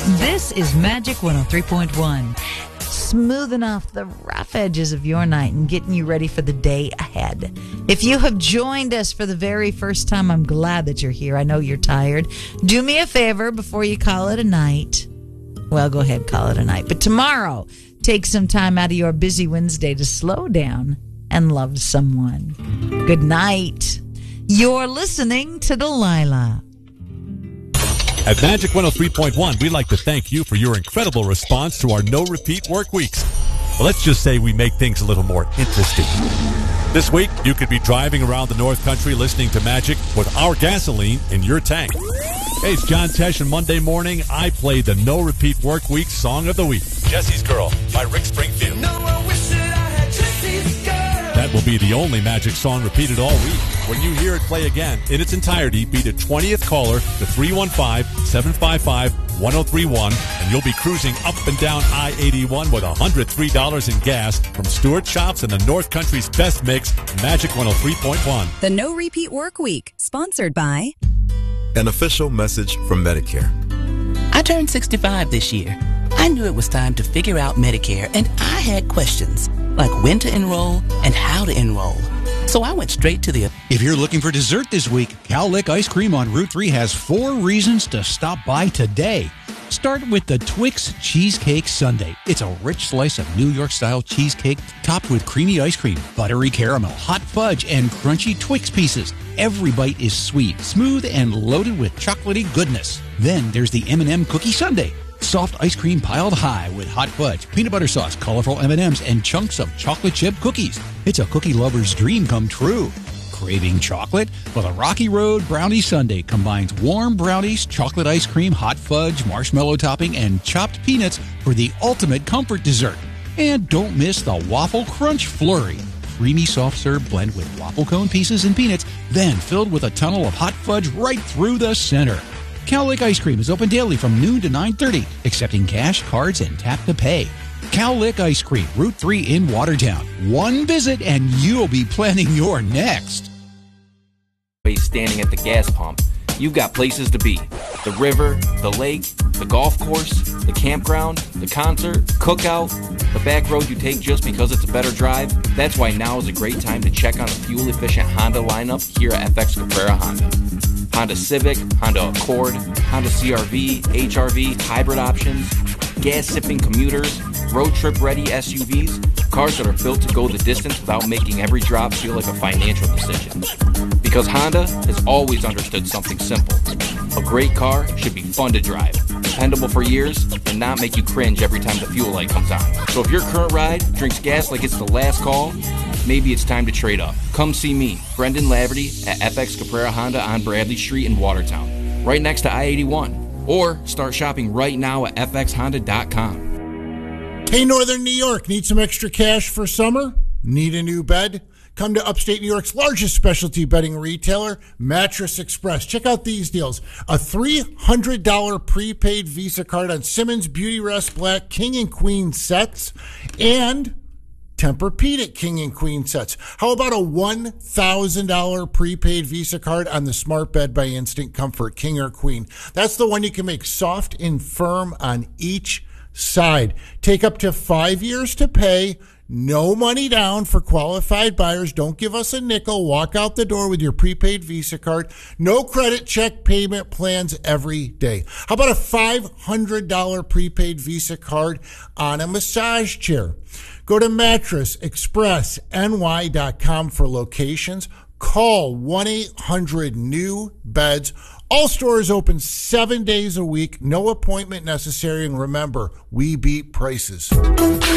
This is Magic 103.1. Smoothing off the rough edges of your night and getting you ready for the day ahead. If you have joined us for the very first time, I'm glad that you're here. I know you're tired. Do me a favor before you call it a night. Well, go ahead, call it a night. But tomorrow, take some time out of your busy Wednesday to slow down and love someone. Good night. You're listening to Delilah. At Magic 103.1, we'd like to thank you for your incredible response to our no-repeat work weeks. Well, let's just say we make things a little more interesting. This week, you could be driving around the North Country listening to Magic with our gasoline in your tank. Hey, it's John Tesh, and Monday morning, I play the no-repeat work week song of the week, Jesse's Girl by Rick Springfield. No, I wish that I had Jesse's girl. That will be the only Magic song repeated all week. When you hear it play again in its entirety, be the 20th caller to 315-755-1031, and you'll be cruising up and down I-81 with $103 in gas from Stewart Shops and the North Country's best mix, Magic 103.1. The No Repeat Work Week, sponsored by... An official message from Medicare. I turned 65 this year. I knew it was time to figure out Medicare, and I had questions, like when to enroll and how to enroll. So I went straight to the... If you're looking for dessert this week, Cal Lick Ice Cream on Route 3 has 4 reasons to stop by today. Start with the Twix Cheesecake Sundae. It's a rich slice of New York-style cheesecake topped with creamy ice cream, buttery caramel, hot fudge, and crunchy Twix pieces. Every bite is sweet, smooth, and loaded with chocolatey goodness. Then there's the M&M Cookie Sundae. Soft ice cream piled high with hot fudge, peanut butter sauce, colorful M&Ms, and chunks of chocolate chip cookies. It's a cookie lover's dream come true. Craving chocolate? Well, the Rocky Road Brownie Sundae combines warm brownies, chocolate ice cream, hot fudge, marshmallow topping, and chopped peanuts for the ultimate comfort dessert. And don't miss the Waffle Crunch Flurry. Creamy soft serve blend with waffle cone pieces and peanuts, then filled with a tunnel of hot fudge right through the center. Cal Lick Ice Cream is open daily from noon to 9:30, accepting cash, cards, and tap to pay. Cal Lick Ice Cream, Route 3 in Watertown. One visit and you'll be planning your next. Standing at the gas pump, you've got places to be. The river, the lake, the golf course, the campground, the concert, cookout, the back road you take just because it's a better drive. That's why now is a great time to check on the fuel-efficient Honda lineup here at FX Caprera Honda. Honda Civic, Honda Accord, Honda CR-V, HR-V, hybrid options, gas-sipping commuters, road trip-ready SUVs, cars that are built to go the distance without making every drop feel like a financial decision. Because Honda has always understood something simple. A great car should be fun to drive, dependable for years, and not make you cringe every time the fuel light comes on. So if your current ride drinks gas like it's the last call, maybe it's time to trade up. Come see me, Brendan Laverty, at FX Caprera Honda on Bradley Street in Watertown, right next to I-81. Or start shopping right now at fxhonda.com. Hey, Northern New York, need some extra cash for summer? Need a new bed? Come to upstate New York's largest specialty bedding retailer, Mattress Express. Check out these deals. A $300 prepaid Visa card on Simmons Beauty Rest Black King and Queen sets and Tempur-Pedic King and Queen sets. How about a $1,000 prepaid Visa card on the Smart Bed by Instant Comfort King or Queen? That's the one you can make soft and firm on each side. Take up to 5 years to pay. No money down for qualified buyers. Don't give us a nickel. Walk out the door with your prepaid Visa card. No credit check payment plans every day. How about a $500 prepaid Visa card on a massage chair? Go to mattressexpressny.com for locations. Call 1-800-NEW-BEDS. All stores open 7 days a week. No appointment necessary. And remember, we beat prices.